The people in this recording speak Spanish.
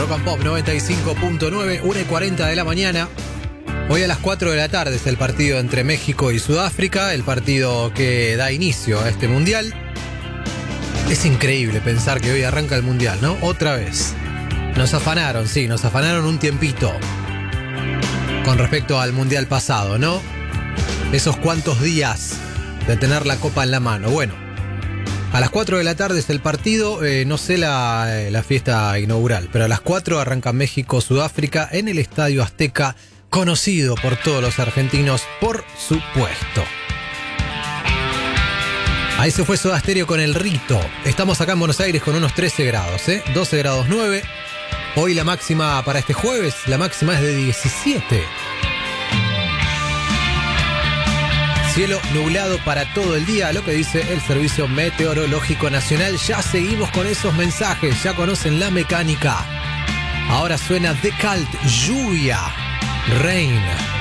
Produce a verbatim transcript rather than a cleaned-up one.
Rock and Pop noventa y cinco punto nueve, una y cuarenta de la mañana. Hoy a las cuatro de la tarde es el partido entre México y Sudáfrica, el partido que da inicio a este mundial. Es increíble pensar que hoy arranca el mundial, ¿no? Otra vez. Nos afanaron, sí, nos afanaron un tiempito con respecto al mundial pasado, ¿no? Esos cuantos días de tener la copa en la mano. Bueno, a las cuatro de la tarde es el partido, eh, no sé la, la fiesta inaugural, pero a las cuatro arranca México-Sudáfrica en el Estadio Azteca, conocido por todos los argentinos, por supuesto. Ahí se fue Soda Stereo con El Rito. Estamos acá en Buenos Aires con unos trece grados, ¿eh? doce grados nueve. Hoy la máxima para este jueves, la máxima es de diecisiete. Cielo nublado para todo el día, lo que dice el Servicio Meteorológico Nacional. Ya seguimos con esos mensajes, ya conocen la mecánica. Ahora suena The Cult, lluvia, rain.